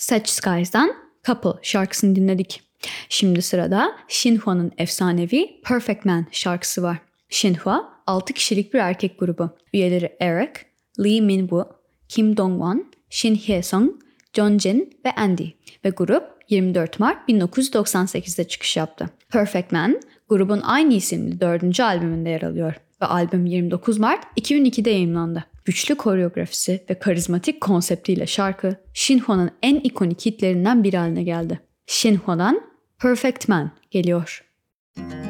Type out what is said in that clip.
Such Skies'dan Couple şarkısını dinledik. Şimdi sırada Shinhwa'nın efsanevi Perfect Man şarkısı var. Shinhwa 6 kişilik bir erkek grubu. Üyeleri Eric, Lee Min-woo, Kim Dong-won, Shin Hye-sung, Jeonjin ve Andy ve grup 24 Mart 1998'de çıkış yaptı. Perfect Man, grubun aynı isimli 4. albümünde yer alıyor ve albüm 29 Mart 2002'de yayımlandı. Güçlü koreografisi ve karizmatik konseptiyle şarkı, Shinhwa'nın en ikonik hitlerinden biri haline geldi. Shinhwa'dan Perfect Man geliyor.